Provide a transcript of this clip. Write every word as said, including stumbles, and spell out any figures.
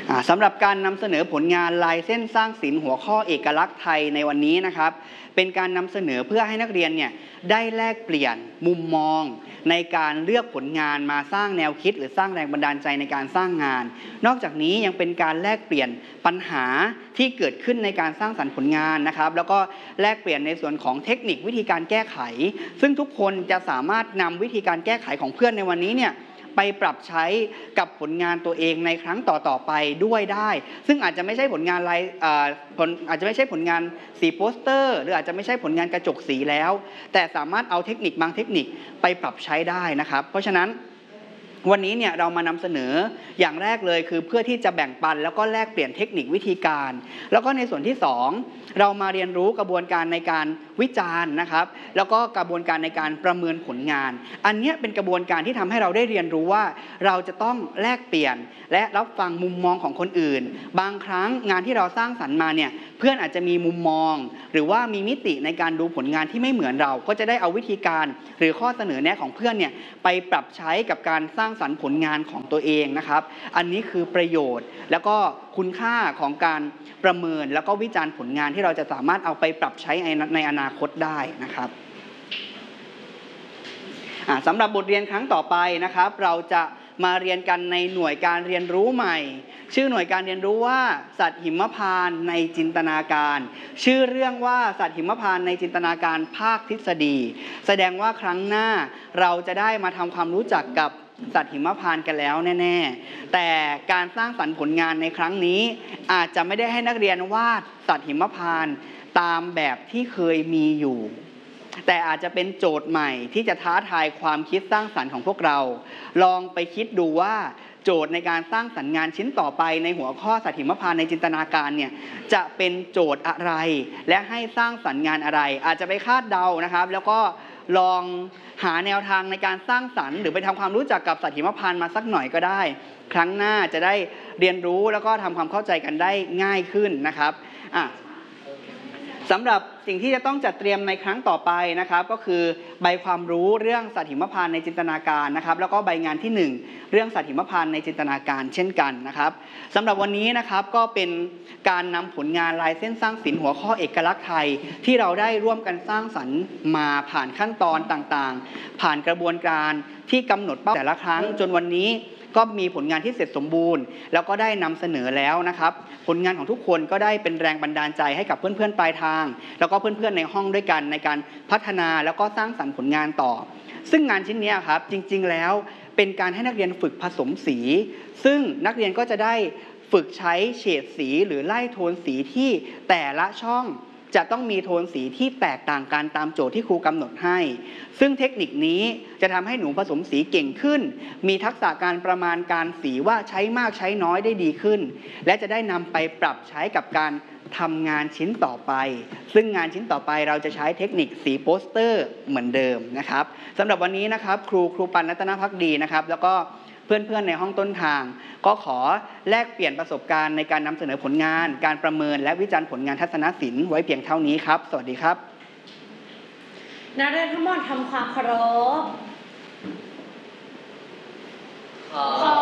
สำหรับการนำเสนอผลงานลายเส้นสร้างศิลป์หัวข้อเอกลักษณ์ไทยในวันนี้นะครับเป็นการนำเสนอเพื่อให้นักเรียนเนี่ยได้แลกเปลี่ยนมุมมองในการเลือกผลงานมาสร้างแนวคิดหรือสร้างแรงบันดาลใจในการสร้างงานนอกจากนี้ยังเป็นการแลกเปลี่ยนปัญหาที่เกิดขึ้นในการสร้างสรรค์ผลงานนะครับแล้วก็แลกเปลี่ยนในส่วนของเทคนิควิธีการแก้ไขซึ่งทุกคนจะสามารถนำวิธีการแก้ไขของเพื่อนในวันนี้เนี่ยไปปรับใช้กับผลงานตัวเองในครั้งต่อๆไปด้วยได้ซึ่งอาจจะไม่ใช่ผลงานลายผลอาจจะไม่ใช่ผลงานสีโปสเตอร์หรืออาจจะไม่ใช่ผลงานกระจกสีแล้วแต่สามารถเอาเทคนิคบางเทคนิคไปปรับใช้ได้นะครับเพราะฉะนั้นวันนี้เนี่ยเรามานำเสนออย่างแรกเลยคือเพื่อที่จะแบ่งปันแล้วก็แลกเปลี่ยนเทคนิควิธีการแล้วก็ในส่วนที่สองเรามาเรียนรู้กระบวนการในการวิจารณ์นะครับแล้วก็กระบวนการในการประเมินผลงานอันนี้เป็นกระบวนการที่ทำให้เราได้เรียนรู้ว่าเราจะต้องแลกเปลี่ยนและรับฟังมุมมองของคนอื่นบางครั้งงานที่เราสร้างสรรค์มาเนี่ยเพื่อนอาจจะมีมุมมองหรือว่ามีมิติในการดูผลงานที่ไม่เหมือนเราก็จะได้เอาวิธีการหรือข้อเสนอแนะของเพื่อนเนี่ยไปปรับใช้กับการสร้างสรรค์ผลงานของตัวเองนะครับอันนี้คือประโยชน์แล้วก็คุณค่าของการประเมินแล้วก็วิจารณ์ผลงานที่เราจะสามารถเอาไปปรับใช้ในอนาคตได้นะครับสำหรับบทเรียนครั้งต่อไปนะครับเราจะมาเรียนกันในหน่วยการเรียนรู้ใหม่ชื่อหน่วยการเรียนรู้ว่าสัตว์หิมพานต์ในจินตนาการชื่อเรื่องว่าสัตว์หิมพานต์ในจินตนาการภาคทฤษฎีแสดงว่าครั้งหน้าเราจะได้มาทำความรู้จักกับสัตว์หิมพานต์กันแล้วแน่ๆแต่การสร้างสรรค์ผลงานในครั้งนี้อาจจะไม่ได้ให้นักเรียนวาดสัตว์หิมพานต์ตามแบบที่เคยมีอยู่แต่อาจจะเป็นโจทย์ใหม่ที่จะท้าทายความคิดสร้างสรรค์ของพวกเราลองไปคิดดูว่าโจทย์ในการสร้างสรรค์งานชิ้นต่อไปในหัวข้อสัตว์หิมพานต์ในจินตนาการเนี่ยจะเป็นโจทย์อะไรและให้สร้างสรรค์งานอะไรอาจจะไปคาดเดานะครับแล้วก็ลองหาแนวทางในการสร้างสรรค์หรือไปทำความรู้จักกับสัตว์หิมพานต์มาสักหน่อยก็ได้ครั้งหน้าจะได้เรียนรู้แล้วก็ทำความเข้าใจกันได้ง่ายขึ้นนะครับอ่ะสำหรับสิ่งที่จะต้องจัดเตรียมในครั้งต่อไปนะครับก็คือใบความรู้เรื่องสัตว์หิมพานต์ในจินตนาการนะครับแล้วก็ใบงานที่หนึ่งเรื่องสัตว์หิมพานต์ในจินตนาการเช่นกันนะครับสำหรับวันนี้นะครับก็เป็นการนำผลงานลายเส้นสร้างศิลป์หัวข้อเอกลักษณ์ไทยที่เราได้ร่วมกันสร้างสรรค์มาผ่านขั้นตอนต่างๆผ่านกระบวนการที่กำหนดเป้าแต่ละครั้งจนวันนี้ก็มีผลงานที่เสร็จสมบูรณ์แล้วก็ได้นำเสนอแล้วนะครับผลงานของทุกคนก็ได้เป็นแรงบันดาลใจให้กับเพื่อนๆปลายทางแล้วก็เพื่อนๆในห้องด้วยกันในการพัฒนาแล้วก็สร้างสรรค์ผลงานต่อซึ่งงานชิ้นนี้ครับจริงๆแล้วเป็นการให้นักเรียนฝึกผสมสีซึ่งนักเรียนก็จะได้ฝึกใช้เฉดสีหรือไล่โทนสีที่แต่ละช่องจะต้องมีโทนสีที่แตกต่างกันตามโจทย์ที่ครูกำหนดให้ซึ่งเทคนิคนี้จะทำให้หนูผสมสีเก่งขึ้นมีทักษะการประมาณการสีว่าใช้มากใช้น้อยได้ดีขึ้นและจะได้นำไปปรับใช้กับการทำงานชิ้นต่อไปซึ่งงานชิ้นต่อไปเราจะใช้เทคนิคสีโปสเตอร์เหมือนเดิมนะครับสำหรับวันนี้นะครับครูครูปันรัตนภักดีนะครับแล้วก็เพื่อนๆในห้องต้นทางก็ขอแลกเปลี่ยนประสบการณ์ในการนำเสนอผลงานการประเมินและวิจารณ์ผลงานทัศนศิลป์ไว้เพียงเท่านี้ครับสวัสดีครับนักเรียนทั้งหมดทำความเคารพ